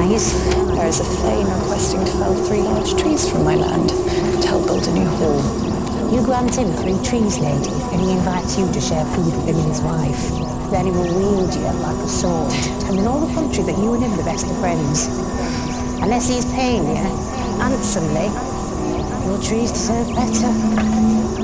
wise. There is a thane requesting to fell 3 large trees from my land to help build a new hall. You grant him 3 trees, lady, and he invites you to share food with him and his wife. Then he will wield you like a sword, telling all the country that you and him are the best of friends. Unless he's paying you handsomely, your trees deserve better.